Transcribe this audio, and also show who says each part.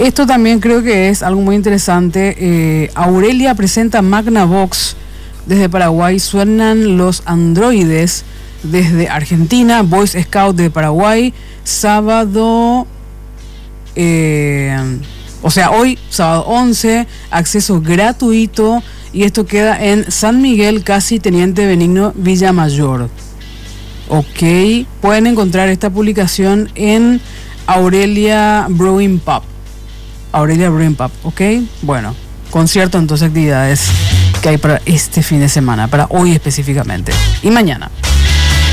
Speaker 1: Esto también creo que es algo muy interesante. Aurelia presenta Magnavox desde Paraguay. Suenan los androides desde Argentina. Boys Scout de Paraguay. Sábado, hoy, sábado 11, acceso gratuito. Y esto queda en San Miguel, casi Teniente Benigno, Villamayor. Ok, pueden encontrar esta publicación en Aurelia Brewing Pub. Aurelia Brewing Pub, ok. Bueno, concierto, entonces actividades que hay para este fin de semana, para hoy específicamente. Y mañana.